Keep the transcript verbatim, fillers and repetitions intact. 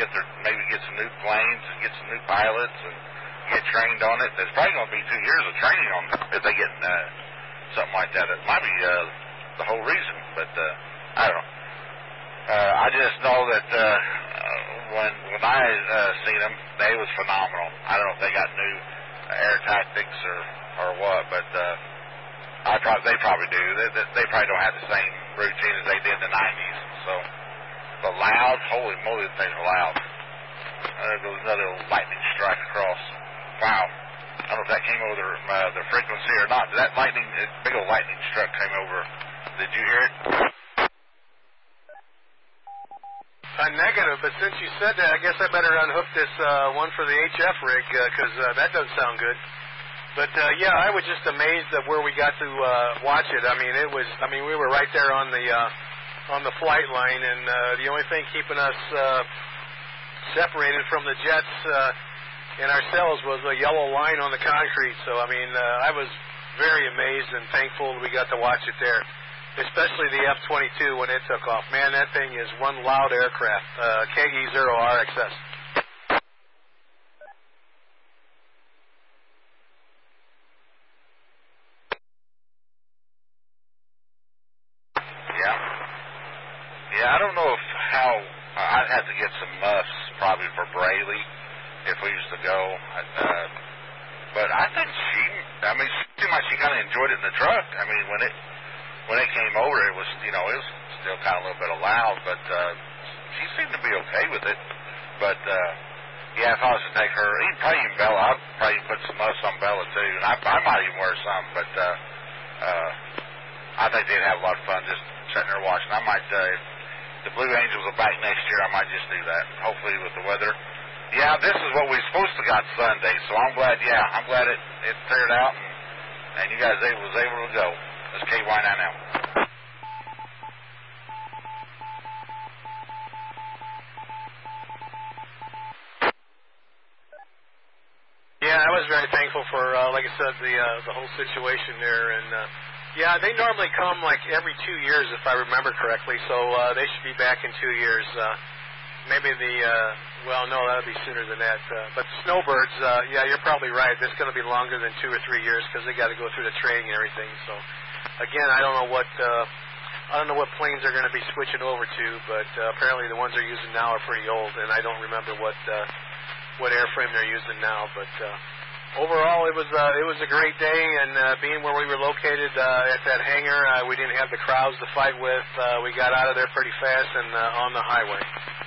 it, or maybe get some new planes and get some new pilots and get trained on it. There's probably going to be two years of training on it if they get uh, something like that. It might be uh, the whole reason, but uh, I don't know. Uh, I just know that uh, when when I uh, seen them, they was phenomenal. I don't know if they got new air tactics or, or what, but uh, I probably they probably do. They, they, they probably don't have the same routine as they did in the nineties. So the loud, holy moly, the things are loud. Uh, there goes another lightning strike across. Wow. I don't know if that came over the, uh, the frequency or not. That lightning, big old lightning struck came over. Did you hear it? Uh, negative, but since you said that, I guess I better unhook this uh, one for the H F rig because uh, uh, that doesn't sound good. But uh, yeah, I was just amazed at where we got to uh, watch it. I mean, it was. I mean, we were right there on the uh, on the flight line, and uh, the only thing keeping us uh, separated from the jets uh, and ourselves was a yellow line on the concrete. So I mean, uh, I was very amazed and thankful we got to watch it there. Especially the F twenty-two when it took off. Man, that thing is one loud aircraft. Uh, K E zero R X S. Yeah. Yeah, I don't know if how... Uh, I'd have to get some muffs probably for Braley if we used to go. Uh, but I think she... I mean, she seemed like she kind of enjoyed it in the truck. I mean, when it... When it came over, it was, you know, it was still kind of a little bit loud, but uh, she seemed to be okay with it. But, uh, yeah, if I was to take her, even probably even Bella, I'd probably put some muffs on Bella, too. And I, I might even wear some, but uh, uh, I think they'd have a lot of fun just sitting there watching. I might, uh, if the Blue Angels are back next year, I might just do that, hopefully with the weather. Yeah, this is what we were supposed to got Sunday, so I'm glad, yeah, I'm glad it, it cleared out, and, and you guys able, was able to go. That's K Y nine L. Yeah, I was very thankful for, uh, like I said, the uh, the whole situation there. And, uh, yeah, they normally come like every two years, if I remember correctly, so uh, they should be back in two years. Uh, maybe the, uh, well, no, that would be sooner than that. Uh, but the snowbirds, uh, yeah, you're probably right. It's going to be longer than two or three years because they got to go through the training and everything, so... Again, I don't know what uh, I don't know what planes they're going to be switching over to, but uh, apparently the ones they're using now are pretty old, and I don't remember what uh, what airframe they're using now. But uh, overall, it was uh, it was a great day, and uh, being where we were located uh, at that hangar, uh, we didn't have the crowds to fight with. Uh, we got out of there pretty fast and uh, on the highway.